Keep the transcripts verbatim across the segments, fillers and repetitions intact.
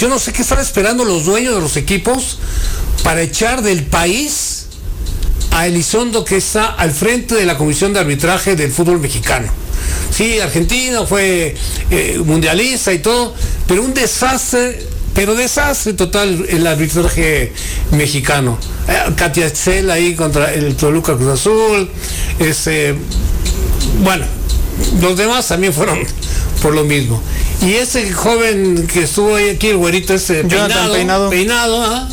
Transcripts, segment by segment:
yo no sé qué están esperando los dueños de los equipos para echar del país a Elizondo, que está al frente de la Comisión de Arbitraje del fútbol mexicano. Sí, Argentina fue eh, mundialista y todo, pero un desastre, pero desastre total el arbitraje mexicano. Eh, Katia Etzel ahí contra el Toluca Cruz Azul, este, bueno, los demás también fueron por lo mismo. Y ese joven que estuvo ahí aquí, el güerito este peinado, peinado, peinado ¿ah?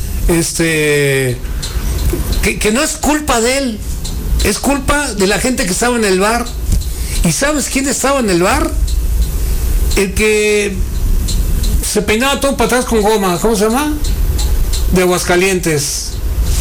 este, que, que no es culpa de él, es culpa de la gente que estaba en el bar. ¿Y sabes quién estaba en el bar? El que se peinaba todo para atrás con goma, ¿cómo se llama? De Aguascalientes.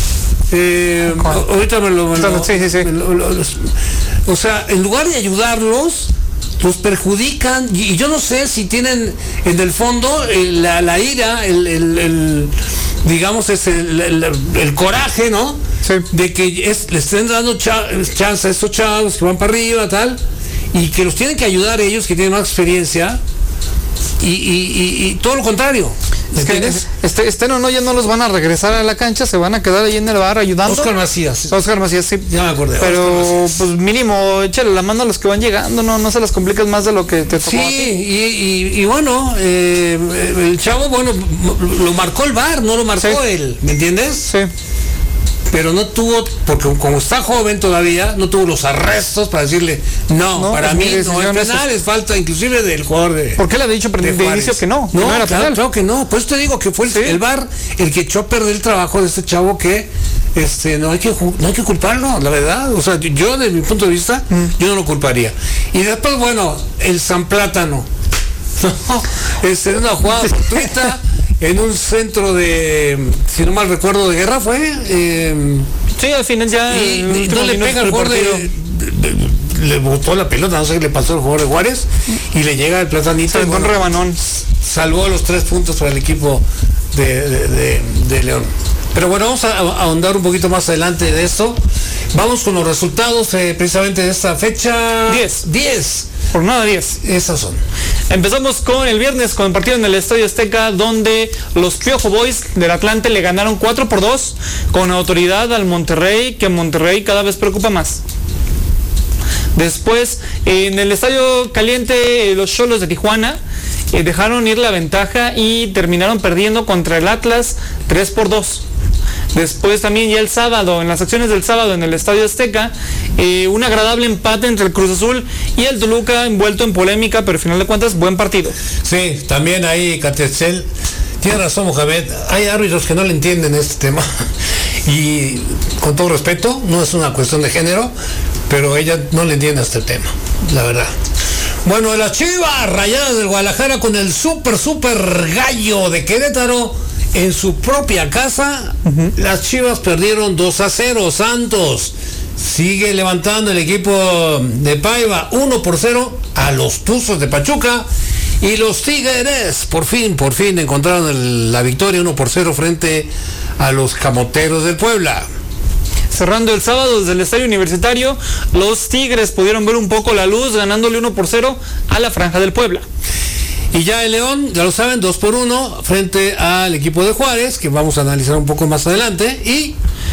Eh, ahorita me lo... Me lo, sí, sí, sí. Me lo, lo, los, o sea, en lugar de ayudarlos, los perjudican. Y, y yo no sé si tienen en el fondo el, la, la ira, el, el, el digamos, es el, el, el coraje, ¿no? Sí. De que es, les estén dando cha, chance a estos chavos que van para arriba, tal, y que los tienen que ayudar ellos, que tienen más experiencia, y, y, y, y todo lo contrario. Es que este, estén o no, ya no los van a regresar a la cancha, se van a quedar ahí en el bar ayudando. Oscar Macías. Oscar Macías, sí. Ya me acordé. Pero pues mínimo, échale la mano a los que van llegando, no, no se las compliques más de lo que te tocó. Sí, a ti. Y, y, y bueno, eh, el chavo, bueno, lo marcó el bar, no lo marcó sí. él, ¿me entiendes? Sí. Pero no tuvo, porque como está joven todavía, no tuvo los arrestos para decirle, no, no para mí no es penal, es falta inclusive del jugador de... ¿Por qué le ha dicho de, de inicio que no? No, no era claro, penal. Claro que no, por eso te digo que fue el, sí. el V A R el que echó a perder el trabajo de este chavo que este no hay que no hay que culparlo, la verdad. O sea, yo desde mi punto de vista, mm. yo no lo culparía. Y después, bueno, el San Plátano. No, es una jugada fortuita. En un centro de, si no mal recuerdo, de guerra fue. Eh, sí, al final ya. Y, y no le pega al jugador de, de, de, le botó la pelota, no sé qué le pasó al jugador de Juárez, y le llega el platanito. Sí, con bueno, rebanón. Salvó los tres puntos para el equipo de, de, de, de León. Pero bueno, vamos a, a ahondar un poquito más adelante de esto. Vamos con los resultados eh, precisamente de esta fecha. diez. diez. Jornada diez. Esas son. Empezamos con el viernes, con el partido en el Estadio Azteca, donde los Piojo Boys del Atlante le ganaron cuatro por dos con autoridad al Monterrey, que Monterrey cada vez preocupa más. Después, en el Estadio Caliente, los Xolos de Tijuana eh, dejaron ir la ventaja y terminaron perdiendo contra el Atlas tres por dos. Después también ya el sábado, en las acciones del sábado en el Estadio Azteca, eh, un agradable empate entre el Cruz Azul y el Toluca, envuelto en polémica, pero al final de cuentas, buen partido. Sí, también ahí Catetzel, tiene razón Mohamed, hay árbitros que no le entienden este tema, y con todo respeto, no es una cuestión de género, pero ella no le entiende este tema, la verdad. Bueno, las Chivas Rayadas del Guadalajara con el super, super gallo de Querétaro, en su propia casa, uh-huh. Las Chivas perdieron dos a cero. Santos sigue levantando el equipo de Paiva uno por cero a los Tuzos de Pachuca. Y los Tigres, por fin, por fin encontraron el, la victoria uno por cero frente a los Camoteros del Puebla. Cerrando el sábado desde el Estadio Universitario, los Tigres pudieron ver un poco la luz, ganándole uno por cero a la Franja del Puebla. Y ya el León, ya lo saben, dos por uno frente al equipo de Juárez, que vamos a analizar un poco más adelante. Y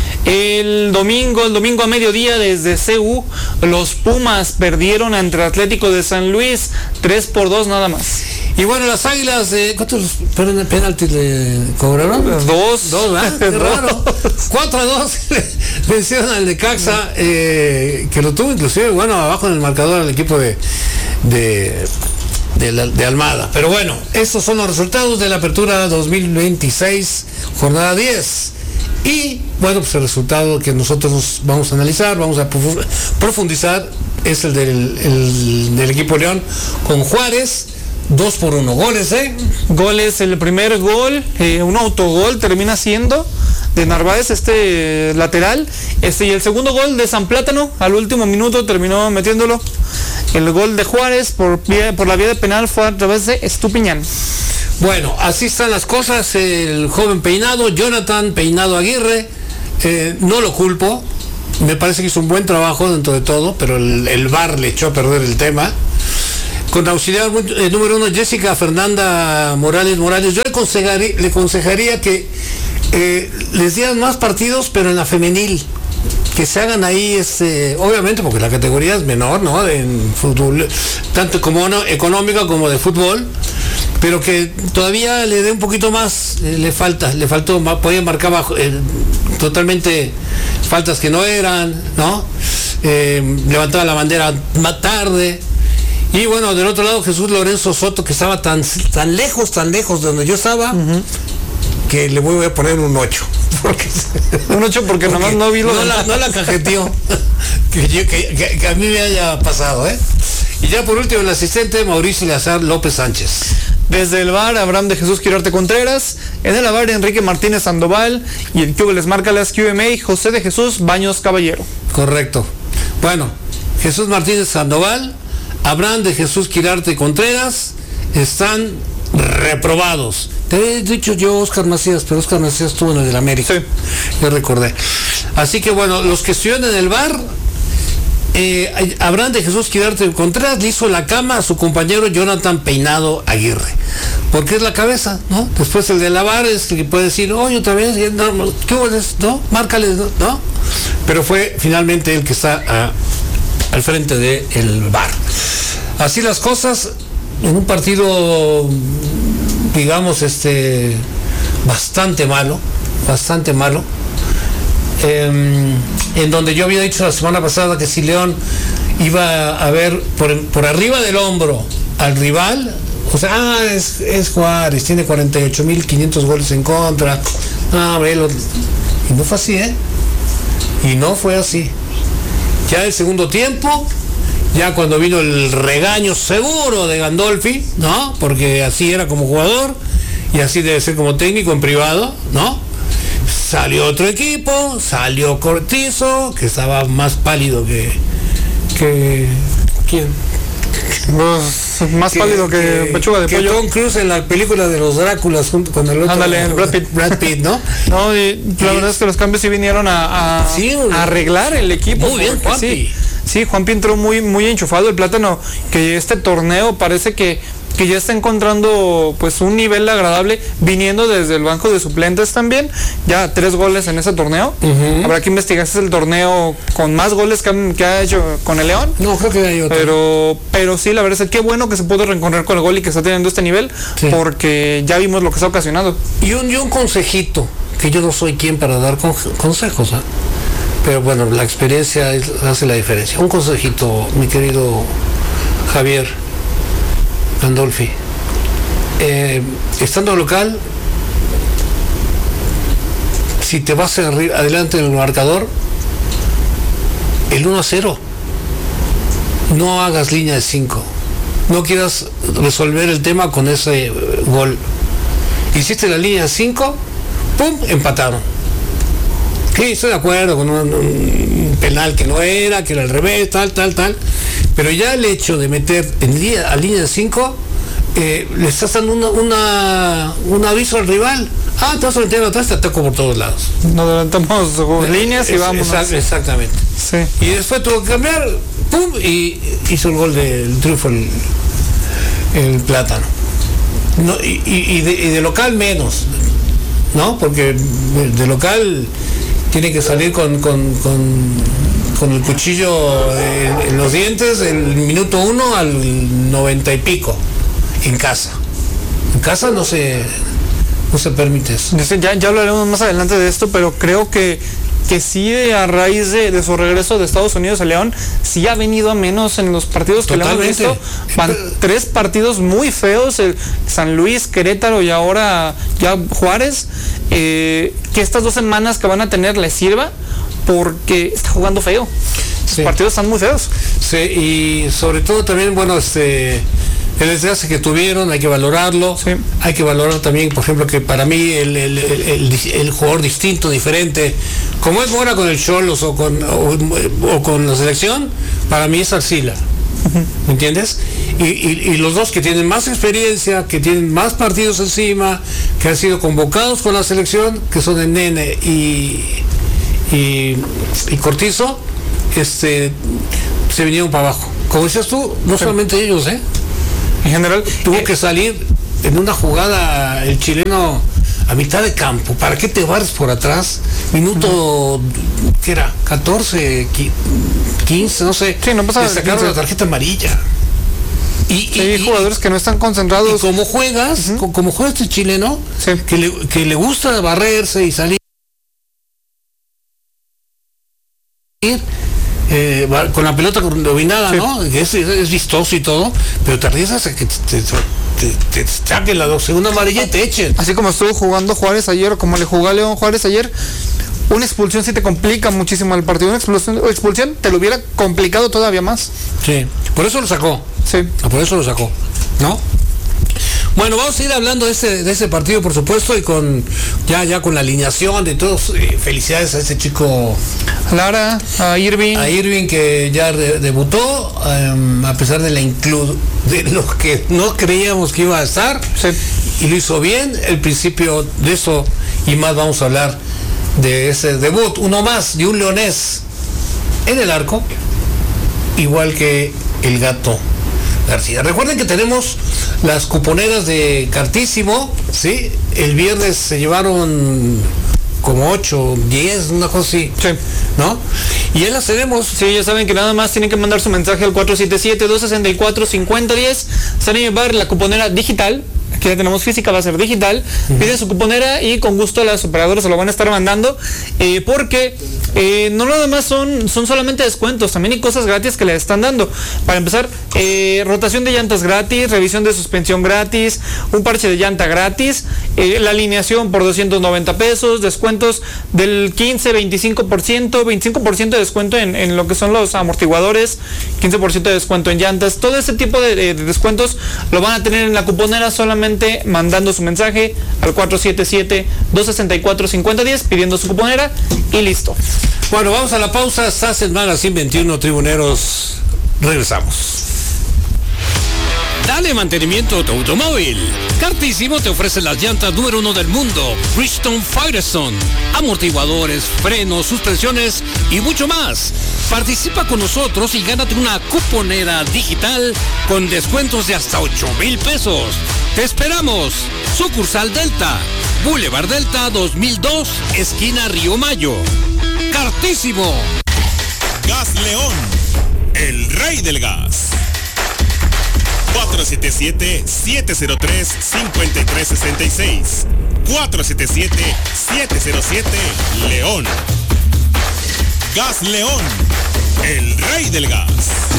el domingo, el domingo a mediodía desde C U, los Pumas perdieron ante el Atlético de San Luis, tres por dos nada más. Y bueno, las Águilas, eh, ¿cuántos penaltis le cobraron? Dos. Dos, ¿verdad? Qué raro. cuatro a dos vencieron al Necaxa, eh, que lo tuvo inclusive, bueno, abajo en el marcador al equipo de... de De, la, de Almada. Pero bueno, estos son los resultados de la apertura dos mil veintiséis, jornada diez. Y bueno, pues el resultado que nosotros vamos a analizar, vamos a profundizar, es el del, el, del equipo León con Juárez, dos por uno. Goles, ¿eh? Goles, el primer gol, eh, un autogol termina siendo de Narváez, este lateral, este y el segundo gol de San Plátano, al último minuto terminó metiéndolo. El gol de Juárez por, por la vía de penal fue a través de Estupiñán. Bueno, así están las cosas. El joven Peinado, Jonathan Peinado Aguirre, eh, no lo culpo, me parece que hizo un buen trabajo dentro de todo, pero el, el V A R le echó a perder el tema. con auxiliar eh, número uno, Jessica Fernanda Morales Morales. Yo le aconsejaría, le aconsejaría que eh, les dieran más partidos, pero en la femenil. Que se hagan ahí, este, obviamente, porque la categoría es menor, ¿no? En fútbol, tanto como no, económica como de fútbol, pero que todavía le dé un poquito más, eh, le falta, le faltó, podía marcar bajo, eh, totalmente faltas que no eran, ¿no? Eh, levantaba la bandera más tarde. Y bueno, del otro lado Jesús Lorenzo Soto, que estaba tan, tan lejos, tan lejos de donde yo estaba, uh-huh. que le voy a poner un ocho. Porque, un ocho porque, porque nomás no vi lo no, la, no la cajeteó. que, que, que, que a mí me haya pasado, ¿eh? Y ya por último el asistente Mauricio Eleazar López Sánchez. Desde el V A R, Abraham de Jesús Quirarte Contreras. En el A V A R, Enrique Martínez Sandoval. Y en Q les marca las Q M A, José de Jesús Baños Caballero. Correcto. Bueno, Jesús Martínez Sandoval, Abraham de Jesús Quirarte Contreras están reprobados. Te he dicho yo Oscar Macías, pero Oscar Macías estuvo en el del América. Sí. Yo recordé. Así que bueno, los que estuvieron en el V A R, eh, Abraham de Jesús Quirarte Contreras le hizo la cama a su compañero Jonathan Peinado Aguirre. Porque es la cabeza, ¿no? Después el de la V A R es el que puede decir, oye, otra vez, no, ¿qué hueles? ¿No? Márcales, ¿no? ¿no? Pero fue finalmente el que está a, al frente del V A R. Así las cosas, en un partido, digamos, este, bastante malo, bastante malo, eh, en donde yo había dicho la semana pasada que si León iba a ver por, por arriba del hombro al rival, o sea, ah, es, es Juárez, tiene cuarenta y ocho mil quinientos goles en contra, ah, velo, y no fue así, ¿eh? Y no fue así. Ya el segundo tiempo, ya cuando vino el regaño seguro de Gandolfi, ¿no? Porque así era como jugador y así debe ser como técnico en privado, ¿no? Salió otro equipo, salió Cortizo, que estaba más pálido que... que ¿quién? Pues, más que, pálido que, que pechuga de que pollo. Tom Cruise en la película de los Dráculas junto con el otro. Ándale, Brad Pitt. Brad Pitt, ¿no? No, y la verdad es que los cambios sí vinieron a, a, sí, a arreglar el equipo. Muy bien, Juanpi. Sí, sí, Juanpi entró muy, muy enchufado. El Plátano, que este torneo parece que, que ya está encontrando pues un nivel agradable, viniendo desde el banco de suplentes también. Ya tres goles en ese torneo. Uh-huh. Habrá que investigar si es el torneo con más goles que, han, que ha hecho con el León. No, creo que hay otro. Pero, pero sí, la verdad es que qué bueno que se pudo reencontrar con el gol y que está teniendo este nivel, sí. Porque ya vimos lo que está ocasionando. Y un, y un consejito, que yo no soy quien para dar con, consejos, ¿eh? Pero bueno, la experiencia es, hace la diferencia. Un consejito, mi querido Javier Gandolfi. Eh, estando local, si te vas a adelante en el marcador, el uno a cero, no hagas línea de cinco. No quieras resolver el tema con ese gol. Hiciste la línea de cinco, ¡pum!, empataron. Sí, estoy de acuerdo con un, un penal que no era, que era al revés, tal, tal, tal. Pero ya el hecho de meter en línea, a línea de cinco, eh, le estás dando una, una, un aviso al rival. Ah, te vas a meter atrás, te ataco por todos lados. Nos adelantamos con líneas y es, vamos. Exact, exactamente. Sí. Y después tuvo que cambiar, pum, y hizo el gol del triunfo el, el Plátano. No, y, y, de, y de local menos, ¿no? Porque de local tiene que salir con, con, con, con el cuchillo en, en los dientes el minuto uno al noventa y pico, en casa. En casa no se, no se permite eso. Ya, ya hablaremos más adelante de esto, pero creo que, que sí, a raíz de, de su regreso de Estados Unidos a León, sí ha venido a menos en los partidos que Totalmente. le hemos visto. Van tres partidos muy feos, el San Luis, Querétaro y ahora ya Juárez. Eh, que estas dos semanas que van a tener les sirva, porque está jugando feo. Sí. Los partidos están muy feos. Sí, y sobre todo también, bueno, este... el desgaste que tuvieron, hay que valorarlo. Sí. Hay que valorar también, por ejemplo, que para mí el, el, el, el, el jugador distinto, diferente, como es Mora con el Xolos o con, o, o con la selección, para mí es Arcila. Uh-huh. ¿Me entiendes? Y, y, y los dos que tienen más experiencia, que tienen más partidos encima, que han sido convocados con la selección, que son el Nene y, y, y Cortizo, este, se vinieron para abajo. Como decías tú, no solamente ellos, ¿eh? En general, tuvo eh, que salir en una jugada el chileno a mitad de campo. ¿Para qué te barres por atrás? Minuto, ¿qué era? catorce, quince, no sé. Sí, no pasa le sacaron la tarjeta amarilla. Y, sí, hay jugadores que no están concentrados. Y como juegas, uh-huh. como juega este chileno, sí. que, le, que le gusta barrerse y salir eh, con la pelota dominada, sí. ¿no? Es, es, es vistoso y todo, pero te arriesgas a que te, te, te, te saquen la segunda amarilla y te echen. Así como estuvo jugando Juárez ayer, o como le jugó a León Juárez ayer, una expulsión sí te complica muchísimo el partido. Una expulsión, expulsión te lo hubiera complicado todavía más. Sí, por eso lo sacó. Sí. Por eso lo sacó, ¿no? Bueno, vamos a ir hablando de ese, de ese partido, por supuesto, y con ya, ya con la alineación de todos. Eh, felicidades a ese chico Lara, a Irving. A Irving que ya de, debutó, um, a pesar de la inclu de lo que no creíamos que iba a estar, sí. y lo hizo bien. El principio de eso y más vamos a hablar de ese debut. Uno más de un leonés en el arco, igual que el Gato García. Recuerden que tenemos las cuponeras de Cartísimo, ¿sí? El viernes se llevaron como ocho, diez, una cosa así, sí. ¿no? Y ya las tenemos. Sí, ya saben que nada más tienen que mandar su mensaje al cuatro siete siete, dos seis cuatro, cinco cero uno cero. Se van a llevar la cuponera digital, que ya tenemos física, va a ser digital. Uh-huh. Piden su cuponera y con gusto las operadoras se lo van a estar mandando, eh, porque eh, no nada más son, son solamente descuentos, también hay cosas gratis que le están dando. Para empezar, eh, rotación de llantas gratis, revisión de suspensión gratis, un parche de llanta gratis, eh, la alineación por doscientos noventa pesos, descuentos del quince, veinticinco por ciento, veinticinco por ciento de descuento en, en lo que son los amortiguadores, quince por ciento de descuento en llantas. Todo ese tipo de, de, de descuentos lo van a tener en la cuponera solamente mandando su mensaje al cuatro siete siete, dos seis cuatro, cinco cero uno cero, pidiendo su cuponera y listo. Bueno, vamos a la pausa. Estás en Magazine veintiuno, Tribuneros. Regresamos. Dale mantenimiento a tu automóvil. Cartísimo te ofrece las llantas número uno del mundo, Bridgestone Firestone, amortiguadores, frenos, suspensiones y mucho más. Participa con nosotros y gánate una cuponera digital con descuentos de hasta ocho mil pesos. Te esperamos. Sucursal Delta, Boulevard Delta dos mil dos, esquina Río Mayo. Cartísimo. Gas León, el rey del gas. cuatro siete siete, siete cero tres, cinco tres seis seis. cuatro siete siete, siete cero siete, León. Gas León, el rey del gas.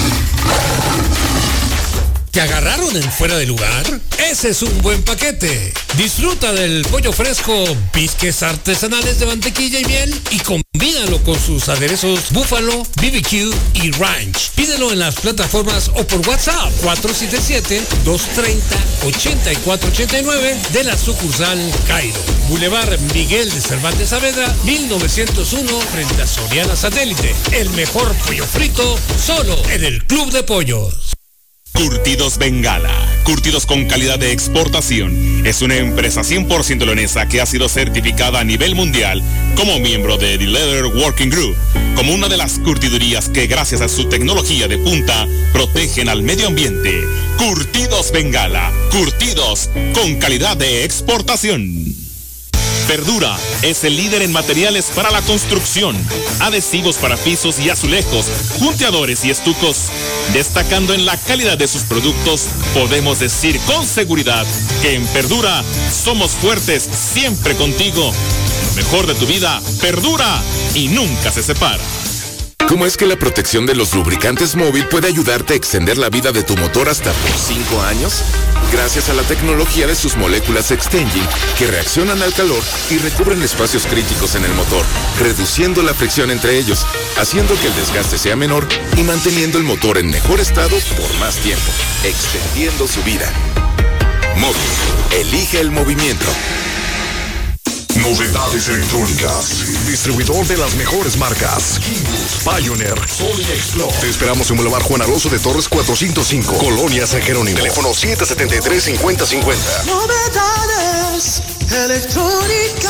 ¿Te agarraron en fuera de lugar? Ese es un buen paquete. Disfruta del pollo fresco, bisques artesanales de mantequilla y miel y combínalo con sus aderezos búfalo, B B Q y ranch. Pídelo en las plataformas o por WhatsApp cuatro siete siete, dos tres cero, ocho cuatro ocho nueve de la sucursal Cairo. Boulevard Miguel de Cervantes Saavedra, mil novecientos uno, frente a Soriana Satélite. El mejor pollo frito solo en el Club de Pollos. Curtidos Bengala, curtidos con calidad de exportación. Es una empresa cien por ciento leonesa que ha sido certificada a nivel mundial como miembro de The Leather Working Group, como una de las curtidurías que gracias a su tecnología de punta protegen al medio ambiente. Curtidos Bengala, curtidos con calidad de exportación. Verdura es el líder en materiales para la construcción, adhesivos para pisos y azulejos, punteadores y estucos. Destacando en la calidad de sus productos, podemos decir con seguridad que en Verdura somos fuertes siempre contigo. Lo mejor de tu vida perdura y nunca se separa. ¿Cómo es que la protección de los lubricantes móvil puede ayudarte a extender la vida de tu motor hasta por cinco años? Gracias a la tecnología de sus moléculas Extenging, que reaccionan al calor y recubren espacios críticos en el motor, reduciendo la fricción entre ellos, haciendo que el desgaste sea menor y manteniendo el motor en mejor estado por más tiempo, extendiendo su vida. Móvil, elige el movimiento. Novedades electrónicas. Distribuidor de las mejores marcas. Pioneer. Sony Explore. Te esperamos en Boulevard Juan Alonso de Torres cuatrocientos cinco. Colonia San Jerónimo. Teléfono siete siete tres, cinco cero cinco cero. Novedades electrónicas.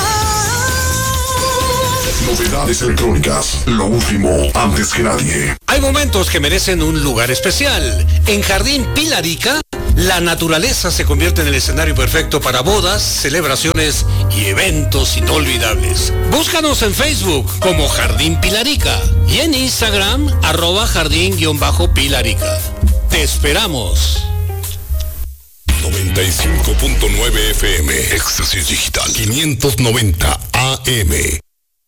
Novedades electrónicas. Lo último antes que nadie. Hay momentos que merecen un lugar especial. En Jardín Pilarica la naturaleza se convierte en el escenario perfecto para bodas, celebraciones y eventos inolvidables. Búscanos en Facebook como Jardín Pilarica y en Instagram arroba jardín-pilarica. Te esperamos. noventa y cinco punto nueve F M, Éxtasis Digital, quinientos noventa A M.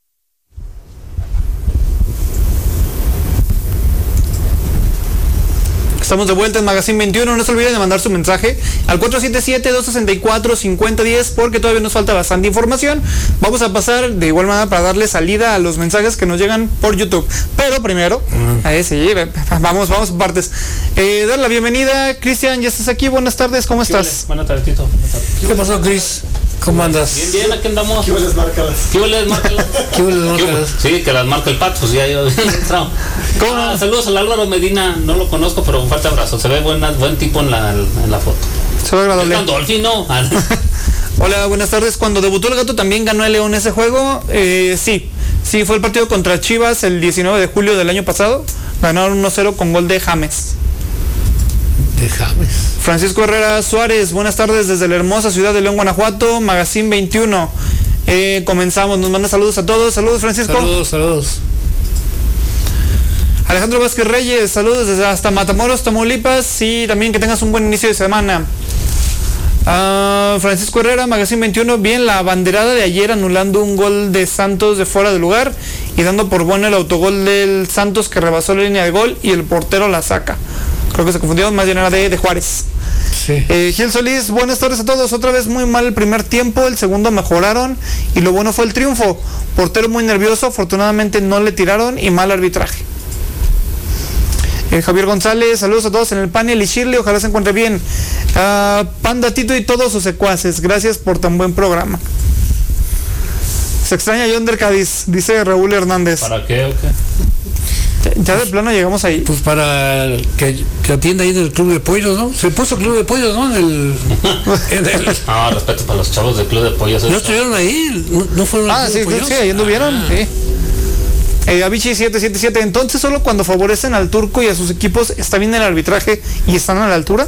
Estamos de vuelta en Magazine veintiuno. No se olviden de mandar su mensaje al cuatro siete siete, dos seis cuatro, cinco cero uno cero porque todavía nos falta bastante información. Vamos a pasar de igual manera para darle salida a los mensajes que nos llegan por YouTube. Pero primero, uh-huh. ahí sí, vamos, vamos por partes. Eh, dar la bienvenida, Cristian, ya estás aquí. Buenas tardes, ¿cómo estás? Buenas tardes, Tito. Buenas tardes. ¿Qué pasó, Cris? ¿Cómo andas? Bien, bien, aquí andamos. ¿Qué hueles, márcalas? ¿Qué hueles, márcalas? ¿Qué hueles, márcalas? Sí, que las marca el Pat, pues ya yo entrado. ¿Cómo? Ah, saludos al Álvaro Medina, no lo conozco, pero un fuerte abrazo. Se ve buena, buen tipo en la, en la foto. Se ve agradable. Gandolfi, ¿no? Hola, buenas tardes. Cuando debutó el Gato también ganó el León ese juego. Eh, sí, sí, fue el partido contra Chivas el diecinueve de julio del año pasado. Ganaron uno cero con gol de James. De James. Francisco Herrera Suárez, buenas tardes desde la hermosa ciudad de León, Guanajuato, Magazine veintiuno. Eh, comenzamos, nos manda saludos a todos. Saludos, Francisco. Saludos, saludos. Alejandro Vázquez Reyes, saludos desde hasta Matamoros, Tamaulipas, y también que tengas un buen inicio de semana. Uh, Francisco Herrera, Magazine veintiuno, bien la banderada de ayer anulando un gol de Santos de fuera de lugar y dando por bueno el autogol del Santos que rebasó la línea de gol y el portero la saca. Creo que se confundió, más bien era de, de Juárez. Sí. Eh, Gil Solís, buenas tardes a todos. Otra vez muy mal el primer tiempo, el segundo mejoraron y lo bueno fue el triunfo. Portero muy nervioso, afortunadamente no le tiraron y mal arbitraje. Eh, Javier González, saludos a todos en el panel y Shirley, ojalá se encuentre bien. Uh, Panda, Tito y todos sus secuaces, gracias por tan buen programa. Se extraña John del Cádiz, dice Raúl Hernández. ¿Para qué o qué? Ya de plano llegamos ahí. Pues para que, que atienda ahí en el Club de Pollos, ¿no? Se puso Club de Pollos, ¿no? En el, en el... Ah, respeto para los chavos del Club de Pollos. ¿No estuvieron ahí? ¿No, no fueron Ah, al sí, Club de sí, Pollos? sí, ahí anduvieron, Ah. sí. Eh, Avicii siete siete siete, entonces solo cuando favorecen al turco y a sus equipos está bien el arbitraje y están a la altura.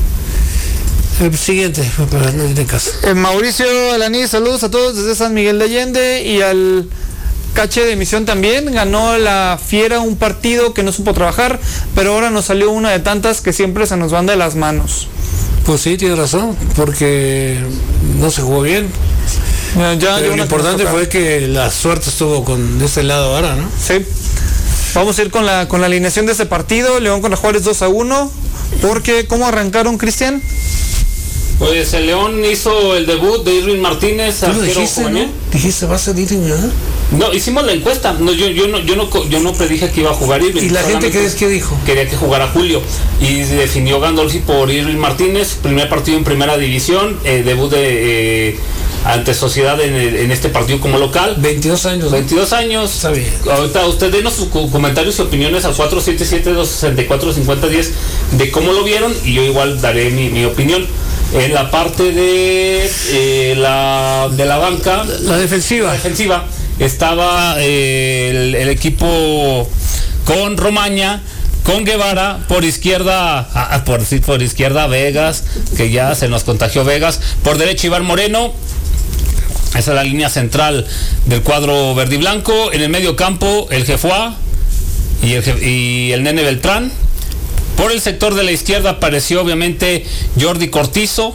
El siguiente, para no ir de casa. Eh, Mauricio Alaní, saludos a todos desde San Miguel de Allende y al Cache de Misión también. Ganó la Fiera un partido que no supo trabajar, pero ahora nos salió una de tantas que siempre se nos van de las manos. Pues sí, tiene razón, porque no se jugó bien. Ya, ya Pero lo una importante que fue que la suerte estuvo con de este lado ahora, ¿no? Sí. Vamos a ir con la con la alineación de este partido. León contra Juárez dos a uno. Porque, ¿cómo arrancaron, Cristian? Pues el León hizo el debut de Irving Martínez, Tú lo arquero dijiste, ¿no? juvenil. Dijiste, va a ser Irving, ¿verdad? No, hicimos la encuesta. No, yo, yo no, yo no, yo no predije que iba a jugar Irving. ¿Y la gente qué es que dijo? Quería que jugara Julio y definió Gandolfi por Irving Martínez. Primer partido en primera división, eh, debut de eh, ante Sociedad en, en este partido como local. veintidós años. ¿no? veintidós años. Está bien. Ahorita usted denos sus comentarios y opiniones al cuatro siete siete, dos seis cuatro, cinco cero uno cero de cómo lo vieron y yo igual daré mi, mi opinión. En la parte de eh, la de la banca, La defensiva. la defensiva, estaba eh, el, el equipo con Romaña, con Guevara, por izquierda, ah, por, sí, por izquierda Vegas, que ya se nos contagió Vegas, por derecha Iván Moreno. Esa es la línea central del cuadro verde y blanco. En el medio campo el Jefuá y el, y el Nene Beltrán. Por el sector de la izquierda apareció obviamente Jordi Cortizo.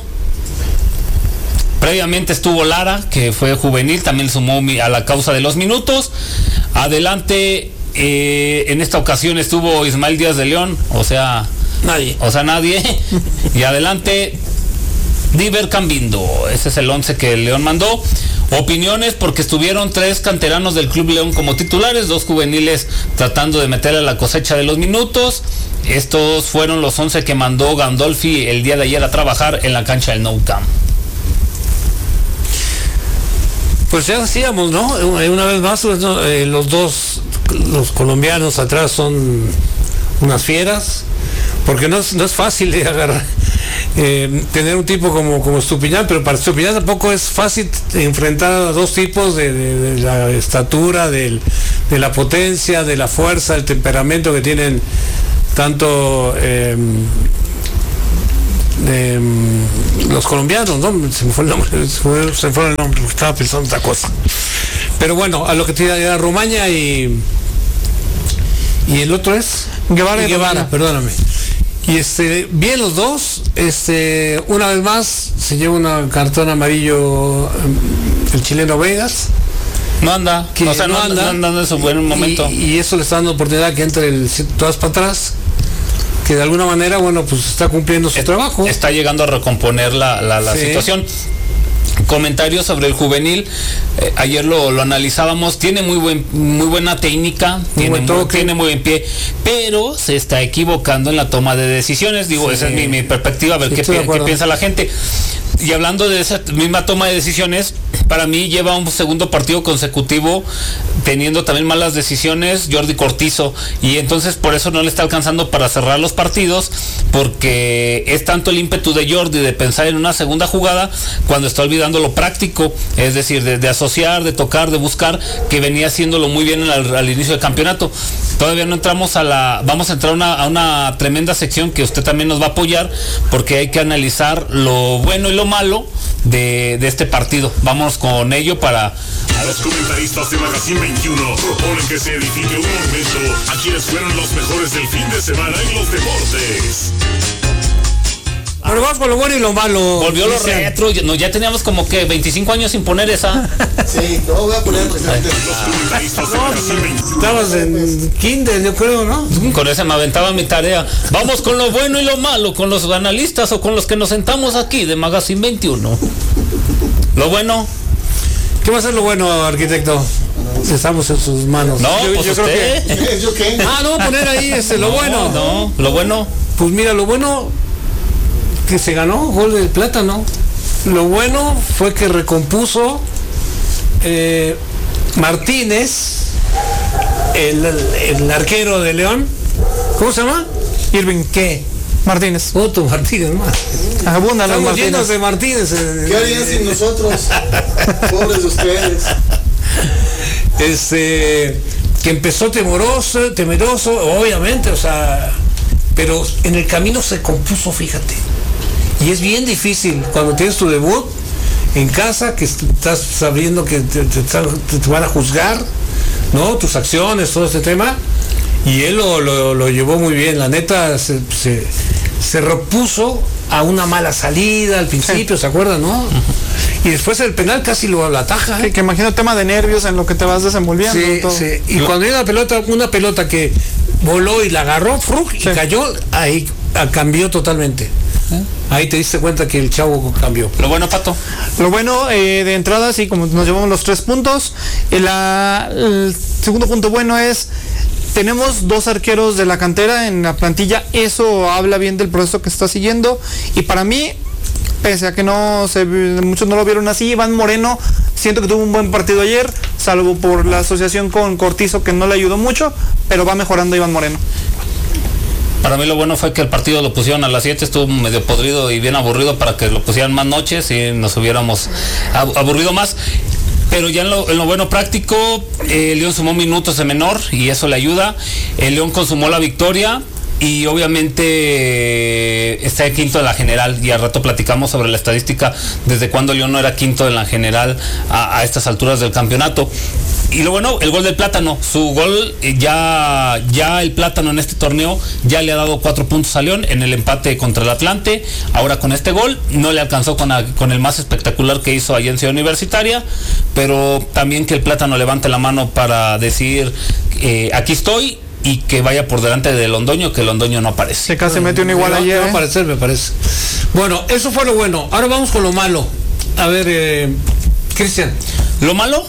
Previamente estuvo Lara, que fue juvenil, también sumó a la causa de los minutos. Adelante, eh, en esta ocasión estuvo Ismael Díaz de León, o sea, Nadie. o sea, nadie. Y adelante, Diver Cambindo. Ese es el once que el León mandó. Opiniones, porque estuvieron tres canteranos del Club León como titulares, dos juveniles tratando de meterle a la cosecha de los minutos. Estos fueron los once que mandó Gandolfi el día de ayer a trabajar en la cancha del Nou Camp. Pues ya decíamos, ¿no? Una vez más, pues, ¿no? eh, los dos, los colombianos atrás son unas fieras, porque no es, no es fácil de agarrar, eh, tener un tipo como, como Estupiñán, pero para Estupiñán tampoco es fácil enfrentar a dos tipos de, de, de la estatura, del, de la potencia, de la fuerza, el temperamento que tienen tanto eh, de um, los colombianos, ¿no? Se me fue el nombre, se, fue, se me fue el nombre, estaba pensando otra cosa. Pero bueno, a lo que te era Romaña y y el otro es Guevara, y Guevara, perdóname. Y este, bien los dos, este, una vez más se lleva un cartón amarillo el chileno Vegas. No anda, que o sea, no, no anda, anda en su buen momento. Y, y eso le está dando oportunidad que entre el todas para atrás, que de alguna manera, bueno, pues está cumpliendo su es, trabajo. Está llegando a recomponer la, la, la sí. situación. Comentarios sobre el juvenil, eh, ayer lo, lo analizábamos, tiene muy buen muy buena técnica, muy tiene, buen muy, tiene muy buen pie, pero se está equivocando en la toma de decisiones, digo, sí. esa es mi, mi perspectiva, a ver sí, qué, qué piensa la gente. Y hablando de esa misma toma de decisiones, para mí lleva un segundo partido consecutivo teniendo también malas decisiones Jordi Cortizo, y entonces por eso no le está alcanzando para cerrar los partidos, porque es tanto el ímpetu de Jordi de pensar en una segunda jugada cuando está olvidando lo práctico, es decir, de, de asociar, de tocar, de buscar, que venía haciéndolo muy bien al, al inicio del campeonato. Todavía no entramos a la, vamos a entrar una, a una tremenda sección que usted también nos va a apoyar, porque hay que analizar lo bueno y lo malo de, de este partido. Vamos con ello para... Los comentaristas de Magazine veintiuno proponen que se edifique un monumento a quienes fueron los mejores del fin de semana en los deportes. Ahora vamos con lo bueno y lo malo. Volvió lo retro, no, ya teníamos como que veinticinco años sin poner esa. Sí, no voy a poner estabas en kinder, yo creo, ¿no? Con ese me aventaba mi tarea. Vamos con lo bueno y lo malo, con los analistas o con los que nos sentamos aquí de Magazine veintiuno. Lo bueno. ¿Qué va a ser lo bueno, arquitecto? Estamos en sus manos. No, yo, pues yo creo usted. que. ¿Yo qué? Ah, no, poner ahí este, lo no, bueno. No, lo bueno. Pues mira, lo bueno que se ganó gol del Plátano. Lo bueno fue que recompuso eh, Martínez, el, el arquero de León. ¿Cómo se llama? Irving. ¿Qué? Martínez. Otto Martínez más. Abundan los Estamos llenos Martínez. de Martínez. ¿Qué harían sin nosotros? Pobres de ustedes. Este, que empezó temeroso, temeroso, obviamente, o sea, pero en el camino se compuso, fíjate. Y es bien difícil cuando tienes tu debut en casa, que estás sabiendo que te, te, te, te van a juzgar, ¿no? Tus acciones, todo este tema. Y él lo, lo, lo llevó muy bien, la neta se, se, se repuso a una mala salida al principio, sí. ¿Se acuerdan, no? Y después el penal casi lo ataja. Que, ¿eh? que imagino tema de nervios en lo que te vas desenvolviendo. Sí, todo. sí. Y no. Cuando hay una pelota, una pelota que voló y la agarró, frug, y sí. Cayó, ahí cambió totalmente. ¿Eh? Ahí te diste cuenta que el chavo cambió. Lo bueno, Pato. Lo bueno, eh, de entrada, sí, como nos llevamos los tres puntos. El, la, el segundo punto bueno es... Tenemos dos arqueros de la cantera en la plantilla, eso habla bien del proceso que está siguiendo, y para mí, pese a que no se, muchos no lo vieron así, Iván Moreno, siento que tuvo un buen partido ayer, salvo por la asociación con Cortizo que no le ayudó mucho, pero va mejorando Iván Moreno. Para mí lo bueno fue que el partido lo pusieron a las siete, estuvo medio podrido y bien aburrido para que lo pusieran más noches y nos hubiéramos aburrido más. Pero ya en lo, en lo bueno práctico, eh, León sumó minutos de menor y eso le ayuda. El León consumó la victoria y obviamente eh, está en quinto de la general, y al rato platicamos sobre la estadística desde cuando León no era quinto en la general a, a estas alturas del campeonato. Y lo bueno, el gol del Plátano, su gol, ya, ya el Plátano en este torneo ya le ha dado cuatro puntos a León en el empate contra el Atlante. Ahora con este gol no le alcanzó con, a, con el más espectacular que hizo allá en Ciudad Universitaria, pero también que el Plátano levante la mano para decir eh, aquí estoy, y que vaya por delante de Londoño, que Londoño no aparece. Se casi metió un igual no, ayer. No va a ¿eh? aparecer, me parece. Bueno, eso fue lo bueno. Ahora vamos con lo malo. A ver, eh, Cristian. ¿Lo malo?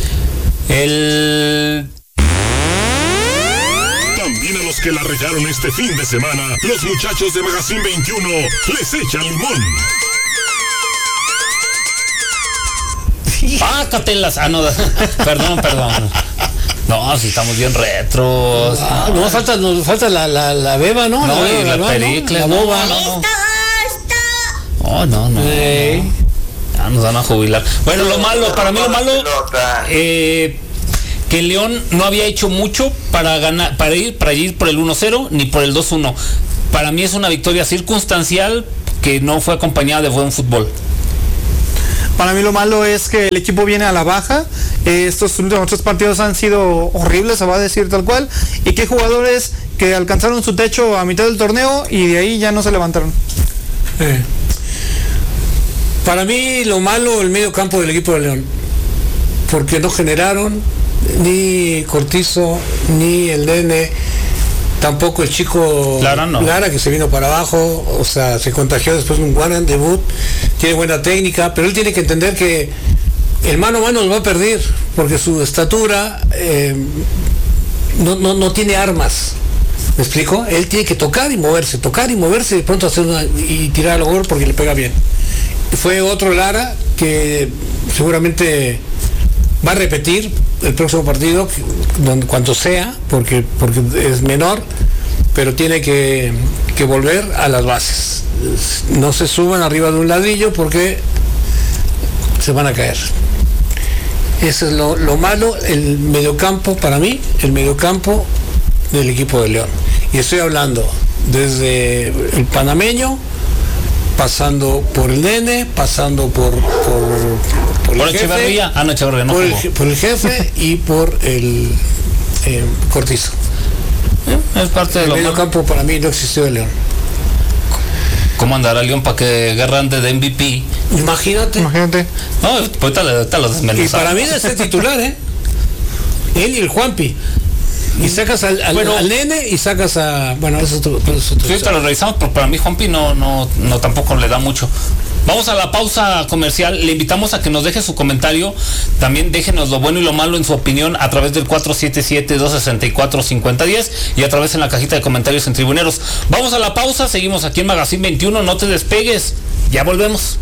El... También a los que la regaron este fin de semana, los muchachos de Magazine veintiuno les echan limón. Pácatelas. Ah, no, perdón, perdón. No, si estamos bien retros. Ah, no, falta, nos falta la, la, la beba, ¿no? No, la, y beba, la pericle, ¿no? La boba. No, no, no. Oh, no, no. Hey. Ya nos van a jubilar. Bueno, lo malo, para mí lo malo, eh, que León no había hecho mucho para ganar, para ir, para ir por el uno cero ni por el dos uno. Para mí es una victoria circunstancial que no fue acompañada de buen fútbol. Para mí lo malo es que el equipo viene a la baja. Eh, estos últimos tres partidos han sido horribles, se va a decir tal cual. Y que hay jugadores que alcanzaron su techo a mitad del torneo y de ahí ya no se levantaron. Eh. Para mí lo malo el medio campo del equipo de León. Porque no generaron ni Cortizo, ni el Nene, tampoco el chico Lara, no. Lara, que se vino para abajo, o sea, se contagió después de un Guaran debut, tiene buena técnica, pero él tiene que entender que el mano a mano lo va a perder, porque su estatura eh, no, no, no tiene armas. ¿Me explico? Él tiene que tocar y moverse, tocar y moverse, y de pronto hacer una, y tirar al gol porque le pega bien. Fue otro Lara que seguramente va a repetir el próximo partido, donde, cuando sea, porque, porque es menor, pero tiene que, que volver a las bases. No se suban arriba de un ladrillo porque se van a caer. Eso es lo, lo malo, el mediocampo, para mí, el mediocampo del equipo de León. Y estoy hablando desde el panameño, pasando por el Nene, pasando por, por, por, por el Echeverría, jefe, ah, no, Echeverría, no por, jugó. el, por el jefe y por el eh, Cortizo. Eh, es parte de el lo medio malo. campo para mí no existió de León. ¿Cómo andará León para que Guerra ande de M V P? Imagínate. Imagínate. No, ahorita le- ahorita lo Y desmenuzamos. para mí debe ser titular, ¿eh? Él y el Juanpi. Y sacas al, al, Bueno. al Nene y sacas a... Bueno, eso es otro... Eso es otro Sí, ahorita lo revisamos, pero para mí Juanpi no, no, no tampoco le da mucho. Vamos a la pausa comercial. Le invitamos a que nos deje su comentario. También déjenos lo bueno y lo malo en su opinión a través del cuatro siete siete, dos seis cuatro, cinco cero uno cero y a través en la cajita de comentarios en Tribuneros. Vamos a la pausa. Seguimos aquí en Magazine veintiuno. No te despegues. Ya volvemos.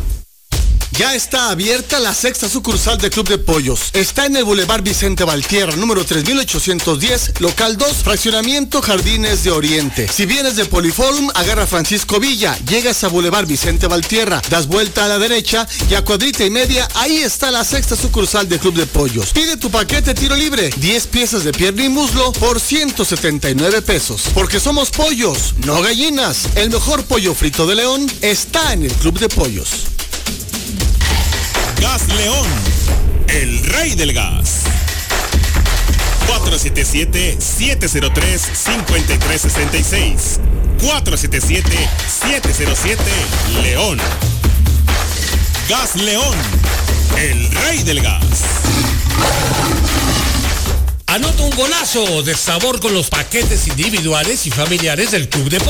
Ya está abierta la sexta sucursal de Club de Pollos. Está en el Boulevard Vicente Valtierra, número tres mil ochocientos diez, local dos, fraccionamiento Jardines de Oriente. Si vienes de Poliforum, agarra Francisco Villa, llegas a Boulevard Vicente Valtierra, das vuelta a la derecha y a cuadrita y media, ahí está la sexta sucursal de Club de Pollos. Pide tu paquete tiro libre, diez piezas de pierna y muslo por ciento setenta y nueve pesos. Porque somos pollos, no gallinas. El mejor pollo frito de León está en el Club de Pollos. Gas León, el rey del gas. cuatro siete siete, siete cero tres, cinco tres seis seis. cuatro siete siete, siete cero siete, León. Gas León, el rey del gas. Anota un golazo de sabor con los paquetes individuales y familiares del Club de